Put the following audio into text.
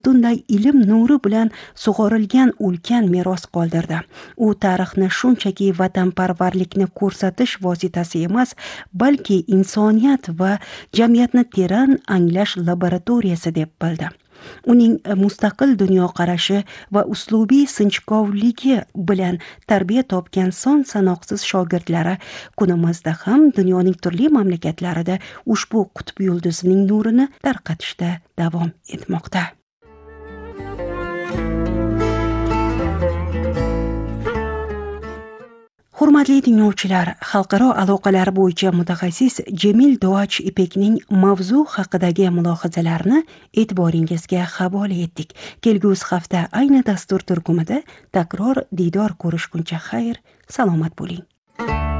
butunlay ilm nuri bilan sug'orilgan ulkan meros qoldirdi. U tarixni shunchaki vatanparvarlikni ko'rsatish vositasi emas, balki insoniyat va jamiyatni teran anglash laboratoriyasi deb bildi. Uning mustaqil dunyoqarashi va uslubiy sinchkovligi bilan tarbiya topgan son sanoqsiz shogirdlari kunimizda ham dunyoning turli mamlakatlarida ushbu qutb yulduzining nurini tarqatishda davom etmoqda. Hurmatli tinglovchilar, xalqaro aloqalar bo'yicha mutaxassis Jamil Doach Ipekning mavzu haqidagi mulohazalarini e'tiboringizga havola etdik. Kelgusi hafta ayni dastur turkumida takror diydor ko'rishguncha xayr, salomat bo'ling.